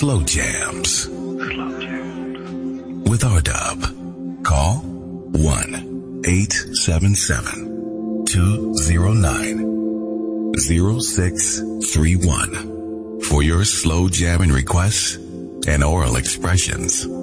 Slow Jams with R-Dub. Call 1-877-209-0631 for your slow jamming requests and oral expressions.